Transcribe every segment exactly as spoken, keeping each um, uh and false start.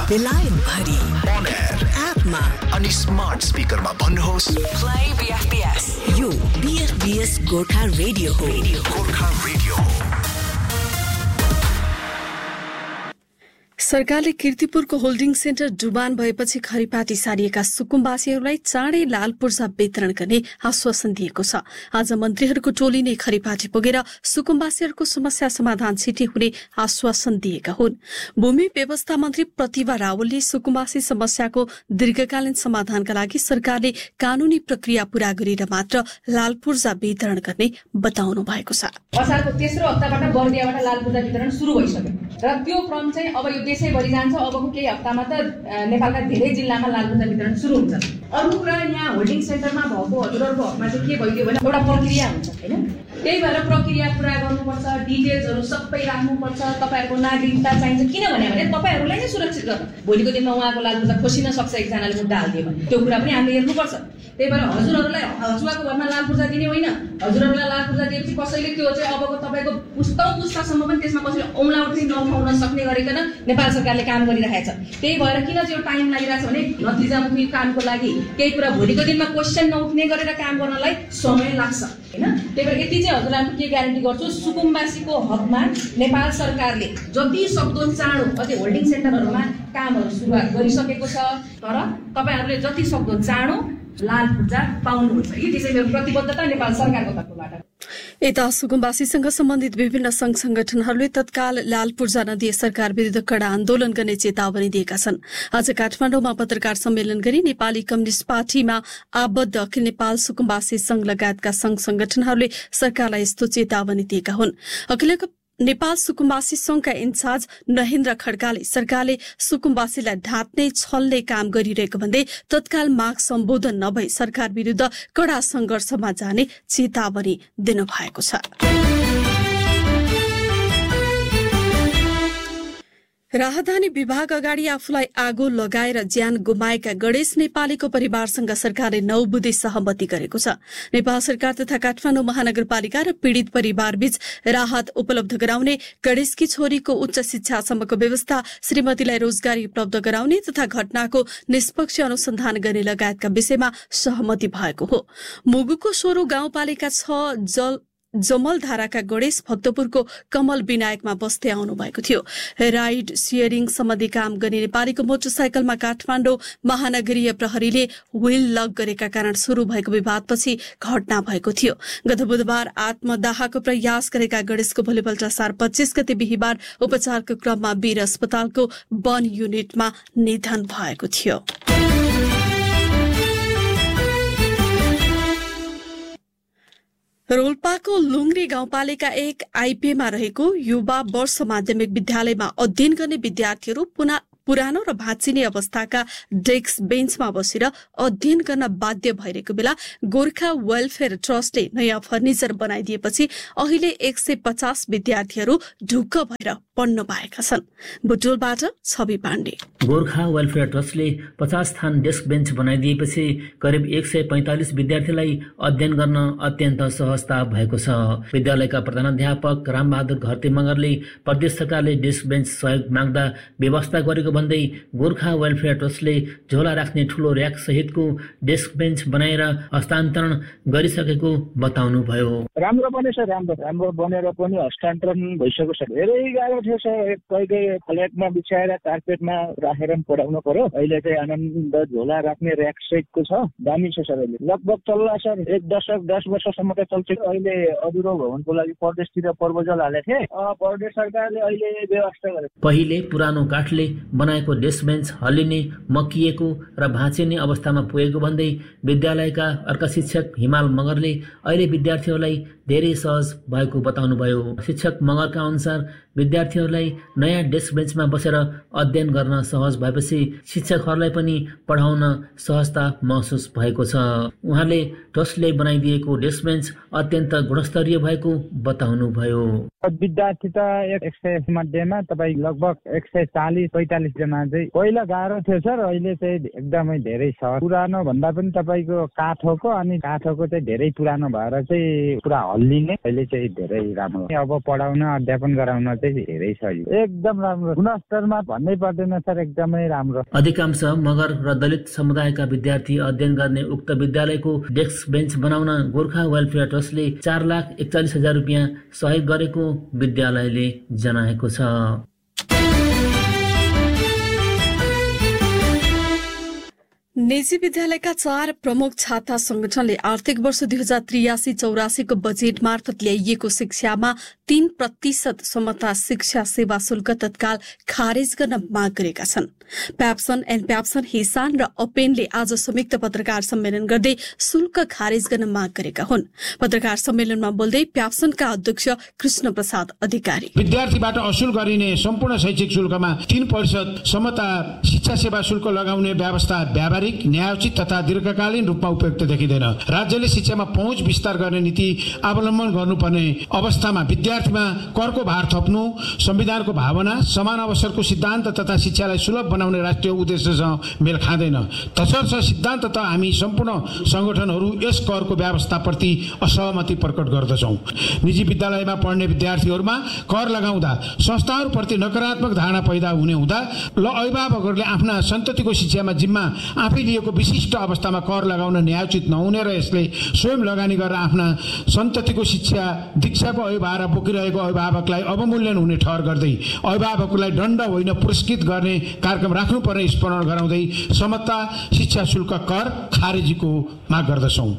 बेलायत भरि on air एपमा अनि स्मार्ट स्पिकरमा भन्नुहोस् play B F B S। यो B F B S Gorkha radio हो। गोर्खा रेडियो हो। सरकारले कीर्तिपुरको होल्डिङ सेन्टर डुबान भएपछि खरिपाटी सारिएका सुकुम्बासीहरूलाई चाँडै लाल पूर्जा वितरण गर्ने आश्वासन दिएको छ। आज मन्त्रीहरूको टोली नै खरिपाटी पुगेर सुकुम्बासीहरूको समस्या समाधान छिटै हुने आश्वासन दिएका हुन्। भूमि व्यवस्था मन्त्री प्रतिभा रावलले सुकुम्बासी समस्याको दीर्घकालीन समाधानका लागि सरकारले कानूनी प्रक्रिया पूरा गरेर मात्र लाल पूर्जा वितरण गर्ने बताउनु भएको छ। असारको तेस्रो हप्ताबाट बर्दियाबाट लाल पूर्जा वितरण सुरु भइसक्यो र त्यो क्रम चाहिँ अब यो देशैभरि जान्छ। अबको केही हप्तामा त नेपालका धेरै जिल्लामा लाल पूर्जा वितरण सुरु हुन्छ। अर्को कुरा यहाँ होल्डिङ सेन्टरमा भएको हजुरहरूको हकमा चाहिँ के भइदियो भने एउटा प्रक्रिया हुन्छ हैन। त्यही भएर प्रक्रिया पूरा गर्नुपर्छ, डिटेल्सहरू सबै राख्नुपर्छ। तपाईहरुको नागरिकता चाहिन्छ किनभने भने तपाईहरुलाई नै सुरक्षित गर्न भोलिको दिनमा उहाँको लाल पूर्जा खोसिन सक्छ एकजनाले मुद्दा हाल्दियो भने त्यो कुरा पनि हामीले हेर्नुपर्छ। त्यही भएर हजुरहरूलाई हजुरको घरमा लाल पूर्जा दिने होइन। हजुरहरूलाई लाल पूर्जा दिएपछि कसैले त्यो चाहिँ अबको तपाईको पुस्तौं पुस्तासम्म पनि त्यसमा कसैले औँला उठ्ने नउठाउन सक्ने गरिकन नेपाल सरकारले काम गरिरहेछ। त्यही भएर किन चाहिँ टाइम लागिरहेछ भने नतिजामुखी कामको लागि केही कुरा भोलिको दिनमा क्वेशन नउठ्ने गरेर काम गर्नलाई समय लाग्छ हैन। त्यही भएर यति चाहिँ हजुरहरूको के ग्यारेन्टी गर्छु, सुकुम्बासीको हकमा नेपाल सरकारले जति सक्दो चाँडो अझै होल्डिङ सेन्टरहरूमा कामहरू सुरुवात गरिसकेको छ। तर तपाईहरुले जति सक्दो चाँडो लाल पूर्जा पाउनुहुन्छ। यति चाहिँ मेरो प्रतिबद्धता नेपाल सरकारको तर्फबाट। यता सुकुम्बासीसँग सम्बन्धित विभिन्न संघ संगठनहरूले तत्काल लाल पूर्जा नदिए सरकार विरुद्ध कड़ा आन्दोलन गर्ने चेतावनी दिएका छन्। आज काठमाडौँमा पत्रकार सम्मेलन गरी नेपाली कम्युनिष्ट पार्टीमा आबद्ध अखिल नेपाल सुकुम्बासी संघ लगायतका संघ संगठनहरूले सरकारलाई यस्तो चेतावनी दिएका हुन्। अखिल नेपाल सुकुम्बासी संघका इन्चार्ज नहेन्द्र खड्काले सरकारले सुकुम्बासीलाई ढाँट्ने छल्ने काम गरिरहेको भन्दै तत्काल माग सम्बोधन नभई सरकार विरुद्ध कड़ा संघर्षमा जाने चेतावनी दिनुभएको छ। राहदानी विभाग अगाडि आफूलाई आगो लगाएर ज्यान गुमाएका गणेश नेपालीको परिवारसँग सरकारले नौ बुँदे सहमति गरेको छ। नेपाल सरकार तथा काठमाडौँ महानगरपालिका र पीड़ित परिवारबीच राहत उपलब्ध गराउने, गणेशकी छोरीको उच्च शिक्षासम्मको व्यवस्था, श्रीमतीलाई रोजगारी उपलब्ध गराउने तथा घटनाको निष्पक्ष अनुसन्धान गर्ने लगायतका विषयमा सहमति भएको हो। मुगुको सोरो गाउँपालिका छ जल जमलधाराका गणेश भक्तपुरको कमल विनायकमा बस्दै आउनु भएको थियो। राइड सियरिङ सम्बन्धी काम गर्ने नेपालीको मोटरसाइकलमा काठमाडौँ महानगरीय प्रहरीले व्हील लक गरेका कारण शुरू भएको विवादपछि घटना भएको थियो। गत बुधबार आत्मदाहको प्रयास गरेका गणेशको भोलिपल्ट सार पच्चीस गते बिहिबार उपचारको क्रममा वीर अस्पतालको वन युनिटमा निधन भएको थियो। रोल्पाको लुङ्ग्री गाउँपालिका एक आइपीएमा रहेको युवा वर्ष माध्यमिक विद्यालयमा अध्ययन गर्ने विद्यार्थीहरू पुनः पुरानो र भाँचिने अवस्थाका डेस्क बेन्चमा बसेर अध्ययन गर्न बाध्य भइरहेको बेला गोर्खा वेलफेयर ट्रस्टले नयाँ फर्निचर बनाइदिएपछि अहिले एक सय पचास विद्यार्थीहरू ढुक्क भएर पढ्न पाएका छन्। बुटोलबाट छवि पाण्डे। गोर्खा वेलफेयर ट्रस्टले पचास थान डेस्क बेन्च बनाइदिएपछि करिब एक सय पैंतालिस विद्यार्थीलाई अध्ययन गर्न अत्यन्त सहजता भएको छ। विद्यालयका प्रधानाध्यापक रामबहादुर घरते मगरले प्रदेश सरकारले डेस्क बेन्च सहयोग माग्दा व्यवस्था गरेको भन्दै गोर्खा वेलफेयर ट्रस्टले झोला राख्ने ठूलो र्याक सहितको डेस्क बेन्च बनाएर हस्तान्तरण गरिसकेको बताउनु भयो। राम्रो पनि छ, राम्रो राम्रो बनेर पनि हस्तान्तरण भइसकेको छ। धेरै गाह्रो थियो सर, कहिले फ्ल्याटमा बिछाएर कार्पेटमा राखेर पढाउनु पर्यो। अहिले चाहिँ आनन्द झोला राख्ने र्याक सहितको छ, दामी छ सर। अहिले लगभग चल्ला सर, एक दशक दस वर्षसम्म त चल्छ। अहिले अधुरो भवनको लागि प्रदेशतिर प्रपोजल हालेको थिए, प्रदेश सरकारले अहिले व्यवस्था गरे। पहिले पुरानो काठले बनाएको डेस्क बेन्च हल्लिने, मकिएको र भाँचिने अवस्थामा पुगेको भन्दै विद्यालयका अर्का शिक्षक हिमाल मगरले अहिले विद्यार्थीहरूलाई धेरै सहज भएको बताउनुभयो। शिक्षक मगरका अनुसार विद्यार्थीहरूलाई नयाँ डेस्क बेन्चमा बसेर अध्ययन गर्न सहज भएपछि शिक्षकहरूलाई पनि पढाउन सहजता महसुस भएको छ। उहाँले ट्रस्टले बनाइदिएको डेस्क बेन्च अत्यन्त गुणस्तरीय भएको बताउनुभयो। विद्यार्थी त एक सय मध्येमा तपाईँ लगभग एक सय चालिस पैंतालिस जना चाहिँ पहिला गाह्रो थियो सर, अहिले चाहिँ एकदमै धेरै छ। पुरानो भन्दा पनि तपाईँको काठोको अनि काठोको चाहिँ धेरै पुरानो भएर चाहिँ पुरा हल्लिने, अहिले चाहिँ धेरै राम्रो। अब पढाउन अध्यापन गराउन चाहिँ चाहिँ धेरै छ। एकदम राम्रो गुणस्तरमा भन्नै पर्दैन सर, एकदमै राम्रो। अधिकांश मगर र दलित समुदायका विद्यार्थी अध्ययन गर्ने उक्त विद्यालयको डेस्क बेन्च बनाउन गोर्खा वेलफेयर ट्रस्टले चार लाख एकचालिस हजार रुपियाँ सहयोग गरेको विद्यालयले जनाएको छ। निजी विद्यालयका चार प्रमुख छात्र संगठनले आर्थिक वर्ष दुई हजार त्रियासी चौरासीको बजेट मार्फत ल्याइएको शिक्षामा तीन प्रतिशत समता शिक्षा सेवा शुल्क तत्काल खारेज गर्न माग गरेका छन्। प्याप्सन एन्ड प्याप्सन हिसान र अपेनले आज संयुक्त पत्रकार सम्मेलन गर्दै शुल्क खारेज गर्न माग गरेका हुन्। पत्रकार सम्मेलनमा बोल्दै प्याप्सनका अध्यक्ष कृष्ण प्रसाद अधिकारी विद्यार्थीबाट असुल गरिने सम्पूर्ण शैक्षिक शुल्कमा तीन प्रतिशत समता शिक्षा सेवा शुल्क लगाउने व्यवस्था व्यावहारिक, न्यायोचित तथा दीर्घकालीन रूपमा उपयुक्त देखिँदैन। राज्यले शिक्षामा पहुँच विस्तार गर्ने नीति अवलम्बन गर्नुपर्ने अवस्थामा विद्यार्थीमा करको भार थप्नु संविधानको भावना, समान अवसरको सिद्धान्त तथा शिक्षालाई सुलभ बनाउने राष्ट्रिय उद्देश्यसँग मेल खाँदैन। तसर्थ सिद्धान्त त हामी सम्पूर्ण संगठनहरू यस करको व्यवस्थाप्रति असहमति प्रकट गर्दछौँ। निजी विद्यालयमा पढ्ने विद्यार्थीहरूमा कर लगाउँदा संस्थाहरूप्रति नकारात्मक धारणा पैदा हुने हुँदा ल अभिभावकहरूले आफ्ना सन्ततिको शिक्षामा जिम्मा आफै लिएको विशिष्ट अवस्थामा कर लगाउन न्यायोचित नहुने र यसले स्वयं लगानी गरेर आफ्ना सन्ततिको शिक्षा दीक्षाको अभिभार बोकिरहेको अभिभावकलाई अवमूल्यन हुने ठहर गर्दै अभिभावकलाई दण्ड होइन पुरस्कृत गर्ने कार्यक्रम राख्नुपर्ने स्मरण गराउँदै समता शिक्षा शुल्क कर खारेजीको माग गर्दछौँ।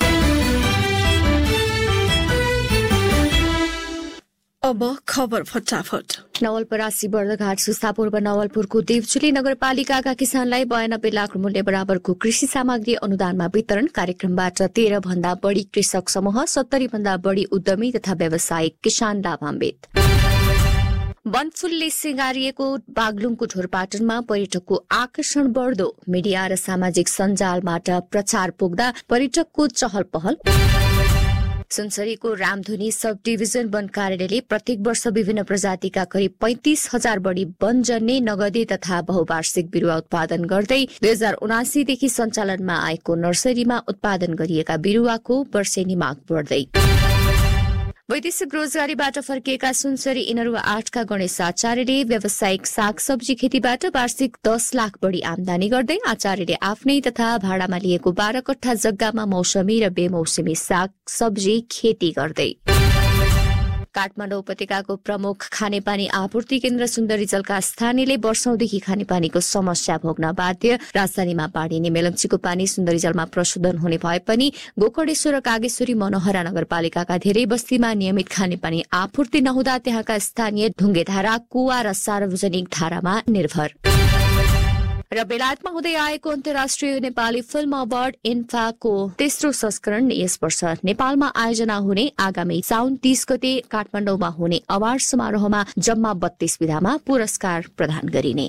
अब खबर फटाफट। नवलपरासी बर्दघाट सुस्ता पूर्व नवलपुरको देवचुली नगरपालिकाका किसानलाई बयानब्बे लाख मूल्य बराबरको कृषि सामग्री अनुदानमा वितरण कार्यक्रमबाट तेह्र भन्दा बढ़ी कृषक समूह, सत्तरी भन्दा बढ़ी उद्यमी तथा व्यावसायिक किसान लाभान्वित। वनफुलले सिंगारिएको बागलुङको ढोरपाटनमा पर्यटकको आकर्षण बढ्दो, मिडिया र सामाजिक सञ्जालबाट प्रचार पुग्दा पर्यटकको चहल पहल। सुनसरीको रामधुनी सब डिभिजन वन कार्यालयले प्रत्येक वर्ष विभिन्न प्रजातिका करिब पैंतिस हजार बढ़ी वनजन्य नगदे तथा बहुवार्षिक बिरुवा उत्पादन गर्दै दुई हजार उनासीदेखि सञ्चालनमा आएको नर्सरीमा उत्पादन गरिएका बिरुवाको वर्षेनी माग बढ्दै। वैदेशिक रोजगारीबाट फर्किएका सुनसरी इनरुवा आठका गणेश आचार्यले व्यावसायिक सागसब्जी खेतीबाट वार्षिक दस लाख बढ़ी आमदानी गर्दै आचार्यले आफ्नै तथा भाडामा लिएको बाह्र कट्ठा जग्गामा मौसमी र बेमौसमी साग सब्जी खेती गर्दै। काठमाडौँ उपत्यकाको प्रमुख खानेपानी आपूर्ति केन्द्र सुन्दरी जलका स्थानीयले वर्षौंदेखि खानेपानीको समस्या भोग्न बाध्य। राजधानीमा बाढ़िने मेलम्चीको पानी सुन्दरी जलमा प्रशोधन हुने भए पनि गोकर्णेश्वर र कागेश्वरी मनोहरा नगरपालिकाका धेरै बस्तीमा नियमित खानेपानी आपूर्ति नहुँदा त्यहाँका स्थानीय ढुङ्गेधारा, कुवा र सार्वजनिक धारामा निर्भर। र बेलायतमा हुँदै आएको अन्तर्राष्ट्रिय नेपाली फिल्म अवार्ड इन्फाको तेस्रो संस्करण यस वर्ष नेपालमा आयोजना हुने आगामी साउन तीस गते काठमाडौँमा हुने अवार्ड समारोहमा जम्मा बत्तीस विधामा पुरस्कार प्रदान गरिने।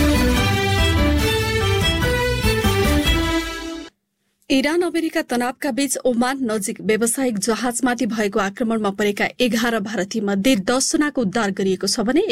इरान अमेरिका तनावका बीच ओमान नजिक व्यावसायिक जहाजमाथि भएको आक्रमणमा परेका एघार भारतीय मध्ये दस जनाको उद्धार गरिएको छ भने